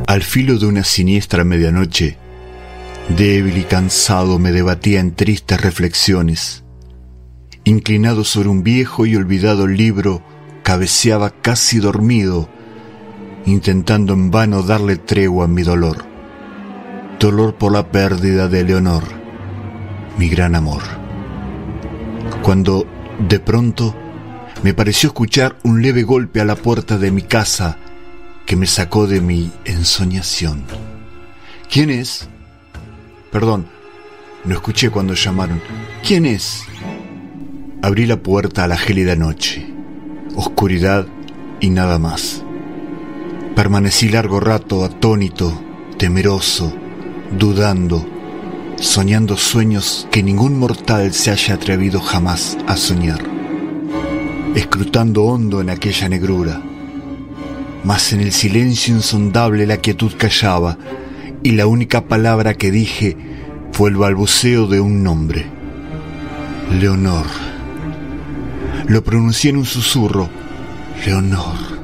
Al filo de una siniestra medianoche, débil y cansado me debatía en tristes reflexiones. Inclinado sobre un viejo y olvidado libro, cabeceaba casi dormido, intentando en vano darle tregua a mi dolor. Dolor por la pérdida de Leonor, mi gran amor. Cuando, de pronto, me pareció escuchar un leve golpe a la puerta de mi casa que me sacó de mi ensoñación. ¿Quién es? Perdón, no escuché cuando llamaron. ¿Quién es? Abrí la puerta a la gélida noche, oscuridad y nada más. Permanecí largo rato atónito, temeroso, dudando, soñando sueños que ningún mortal se haya atrevido jamás a soñar, escrutando hondo en aquella negrura. Mas en el silencio insondable la quietud callaba, y la única palabra que dije fue el balbuceo de un nombre. Leonor. Lo pronuncié en un susurro. Leonor.